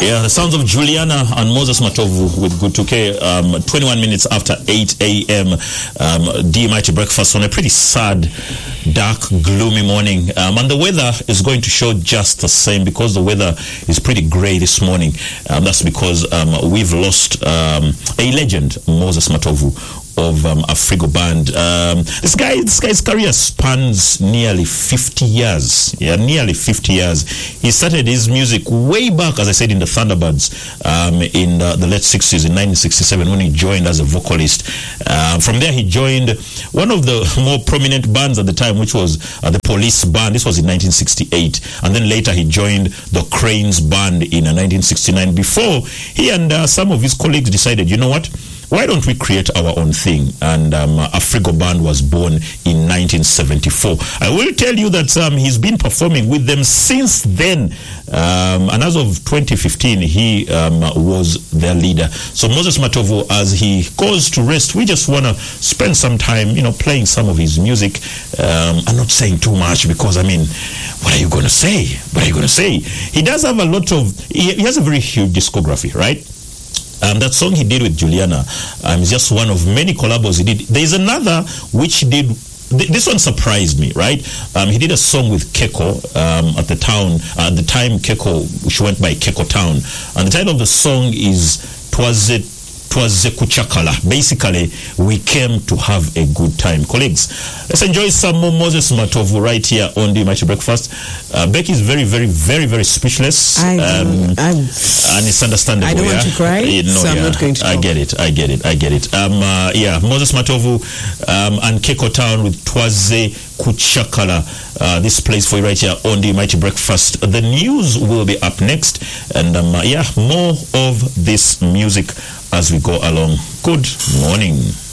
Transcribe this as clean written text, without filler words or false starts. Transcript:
Yeah, the sounds of Juliana and Moses Matovu with Good 2K. 21 minutes after 8 a.m. DMIT breakfast on a pretty sad, dark, gloomy morning. And the weather is going to show just the same because the weather is pretty grey this morning. That's because we've lost a legend, Moses Matovu, of Afrigo Band. This guy's career spans nearly 50 years. Yeah, nearly 50 years. He started his music way back, as I said, in the Thunderbirds in the late 60s, in 1967, when he joined as a vocalist. From there, he joined one of the more prominent bands at the time, which was the Police Band. This was in 1968. And then later, he joined the Cranes Band in 1969, before he and some of his colleagues decided, you know what? Why don't we create our own thing? And Afrigo Band was born in 1974. I will tell you that he's been performing with them since then. And as of 2015, he was their leader. So Moses Matovu, as he goes to rest, we just want to spend some time, playing some of his music. I'm not saying too much because, what are you going to say? What are you going to say? He does have he has a very huge discography, right? That song he did with Juliana is just one of many collabos he did. There's another which he did. This one surprised me, right? He did a song with Keko at the time Keko, which went by Keko Town. And the title of the song is Twaze Kuchakala. Basically, we came to have a good time. Colleagues, let's enjoy some more Moses Matovu right here on the Mighty Breakfast. Becky is very, very, very, very speechless. And it's understandable. I don't want to cry, so I'm not going to talk. I get it. Moses Matovu and Keko Town with Twaze Kuchakala. This plays for you right here on the Mighty Breakfast. The news will be up next. And more of this music as we go along. Good morning.